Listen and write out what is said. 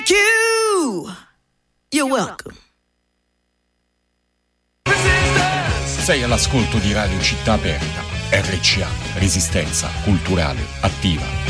You. You're welcome. Sei all'ascolto di Radio Città Aperta, RCA, Resistenza Culturale Attiva.